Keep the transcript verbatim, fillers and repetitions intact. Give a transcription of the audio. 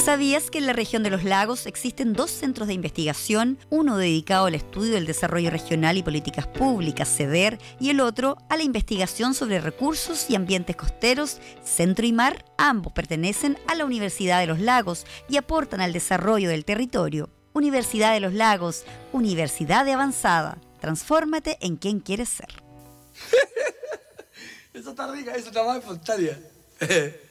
¿Sabías que en la región de los lagos existen dos centros de investigación, uno dedicado al estudio del desarrollo regional y políticas públicas, CEDER, y el otro a la investigación sobre recursos y ambientes costeros, Centro y Mar? Ambos pertenecen a la Universidad de los Lagos y aportan al desarrollo del territorio. Universidad de los Lagos, universidad de avanzada. Transfórmate en quien quieres ser. Eso está rica, eso está más espontánea.